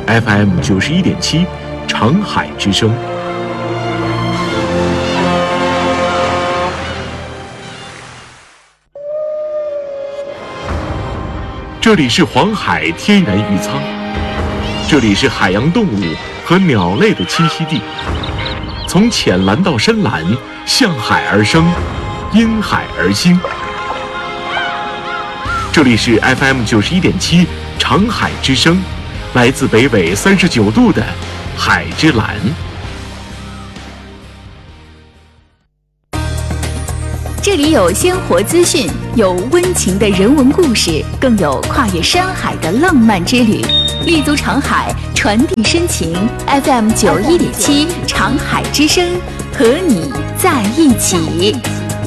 FM 91.7，长海之声。这里是黄海天然渔仓，这里是海洋动物和鸟类的栖息地。从浅蓝到深蓝，向海而生，因海而兴。这里是 FM 91.7，长海之声，来自北纬39度的海之蓝。 这里有鲜活资讯，有温情的人文故事，更有跨越山海的浪漫之旅。立足长海，传递深情。FM 91.7，长海之声，和你在一起。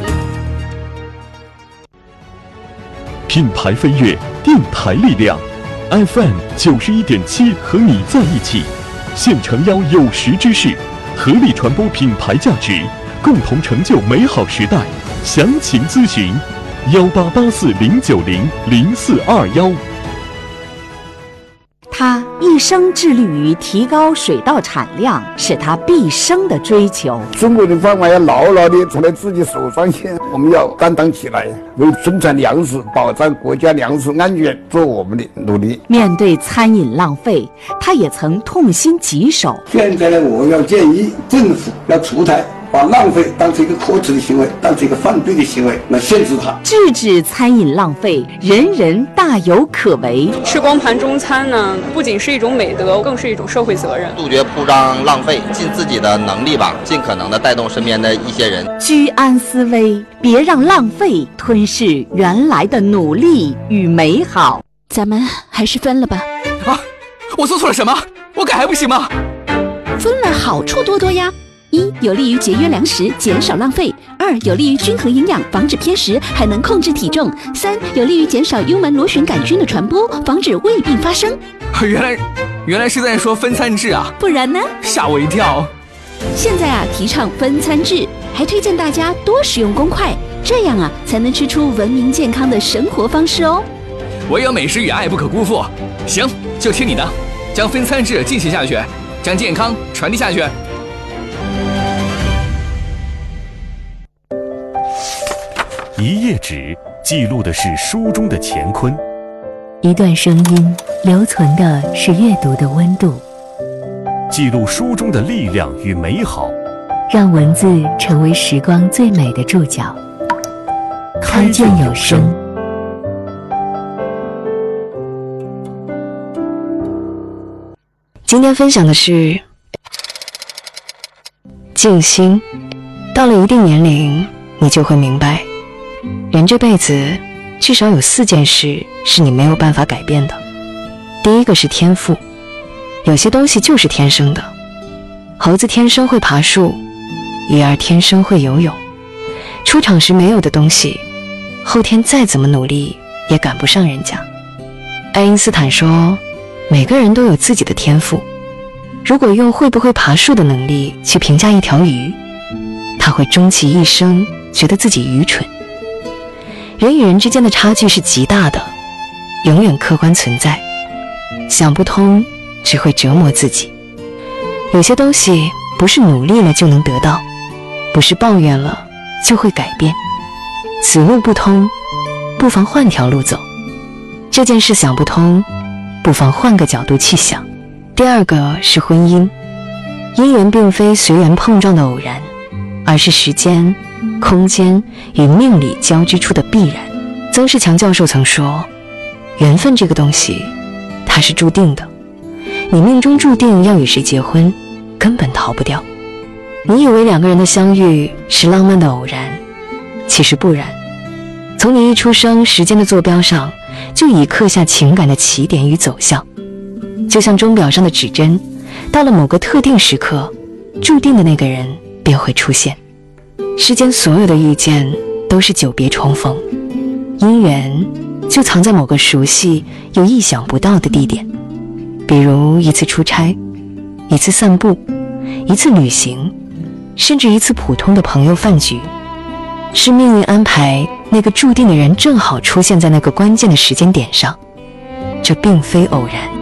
品牌飞跃，电台力量。FM 91.7，和你在一起。现诚邀有识之士，合力传播品牌价值，共同成就美好时代。详情咨询188409000421。 他一生致力于提高水稻产量，是他毕生的追求。 中国人饭碗要牢牢地从自己手上去，我们要担当起来，为生产粮食、保障国家粮食安全做我们的努力。 面对餐饮浪费，他也曾痛心疾首。 现在呢，我要建议政府要出台，把浪费当成一个可耻的行为，当成一个犯罪的行为来限制它， 制止餐饮浪费，人人大有可为。 吃光盘中餐呢，不仅是一种美德，更是一种社会责任。 杜绝铺张浪费，尽自己的能力吧，尽可能的带动身边的一些人。 居安思危，别让浪费吞噬原来的努力与美好。 咱们还是分了吧。 啊，我做错了什么？我改还不行吗？ 分了好处多多呀。1. 有利于节约粮食，减少浪费。2. 有利于均衡营养，防止偏食，还能控制体重。3. 有利于减少幽门螺旋杆菌的传播，防止胃病发生。 原来是在说分餐制啊！ 不然呢？ 吓我一跳。 现在啊，提倡分餐制，还推荐大家多使用公筷，这样啊，才能吃出文明健康的生活方式哦。 唯有美食与爱不可辜负。行，就听你的，将分餐制进行下去，将健康传递下去。 一页纸记录的是书中的乾坤， 一段声音留存的是阅读的温度， 记录书中的力量与美好， 让文字成为时光最美的注脚。开卷有声。 今天分享的是静心。到了一定年龄，你就会明白，人这辈子至少有4件事是你没有办法改变的。第一个是天赋，有些东西就是天生的。猴子天生会爬树，鱼儿天生会游泳。出场时没有的东西，后天再怎么努力也赶不上人家。爱因斯坦说，每个人都有自己的天赋。如果用会不会爬树的能力去评价一条鱼，他会终其一生觉得自己愚蠢。人与人之间的差距是极大的，永远客观存在。想不通只会折磨自己。有些东西不是努力了就能得到，不是抱怨了就会改变。此路不通，不妨换条路走。这件事想不通，不妨换个角度去想。第二个是婚姻，姻缘并非随缘碰撞的偶然，而是时间、空间与命理交织出的必然。曾仕强教授曾说，缘分这个东西，它是注定的。你命中注定要与谁结婚，根本逃不掉。你以为2个人的相遇是浪漫的偶然，其实不然。从你一出生，时间的坐标上就已刻下情感的起点与走向。就像钟表上的指针，到了某个特定时刻，注定的那个人便会出现。世间所有的遇见都是久别重逢，姻缘就藏在某个熟悉又意想不到的地点，比如一次出差，一次散步，一次旅行，甚至一次普通的朋友饭局。是命运安排那个注定的人正好出现在那个关键的时间点上，这并非偶然。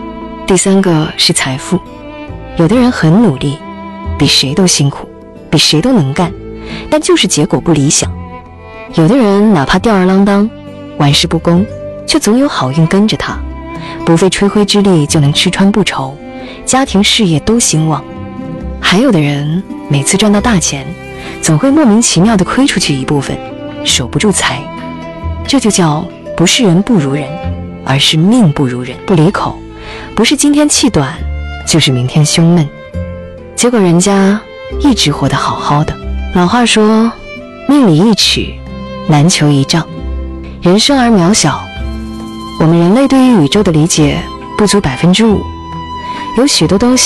第三个是财富，有的人很努力，比谁都辛苦，比谁都能干，但就是结果不理想。有的人哪怕吊儿郎当，玩世不恭，却总有好运跟着他，不费吹灰之力就能吃穿不愁，家庭事业都兴旺。还有的人每次赚到大钱，总会莫名其妙地亏出去一部分，守不住财。这就叫不是人不如人，而是命不如人。不离口，不是今天气短，就是明天胸闷，结果人家一直活得好好的。老话说，命里一尺，难求一丈。人生而渺小，我们人类对于宇宙的理解不足5%，有许多东西